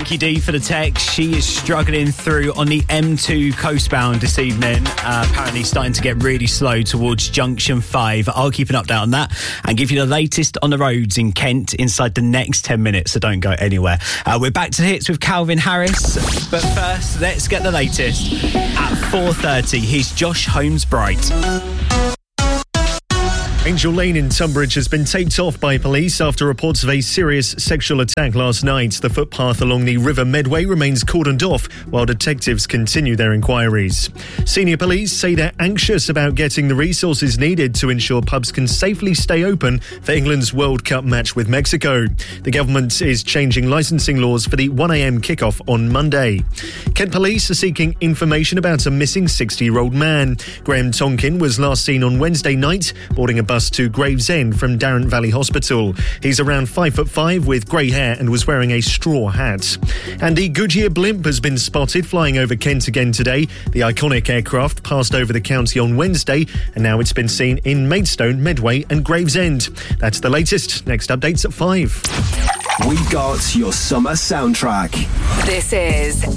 Nikki D for the text. She is struggling through on the M2 coastbound this evening. Apparently starting to get really slow towards Junction 5. I'll keep an update on that and give you the latest on the roads in Kent inside the next 10 minutes, so don't go anywhere. We're back to the hits with Calvin Harris. But first, let's get the latest. At 4:30, here's Josh Holmes-Bright. Angel Lane in Tunbridge has been taped off by police after reports of a serious sexual attack last night. The footpath along the River Medway remains cordoned off while detectives continue their inquiries. Senior police say they're anxious about getting the resources needed to ensure pubs can safely stay open for England's World Cup match with Mexico. The government is changing licensing laws for the 1am kickoff on Monday. Kent police are seeking information about a missing 60-year-old man. Graham Tonkin was last seen on Wednesday night boarding a bus to Gravesend from Darrant Valley Hospital. He's around 5'5" with grey hair and was wearing a straw hat. And the Goodyear blimp has been spotted flying over Kent again today. The iconic aircraft passed over the county on Wednesday and now it's been seen in Maidstone, Medway and Gravesend. That's the latest. Next update's at 5. We got your summer soundtrack. This is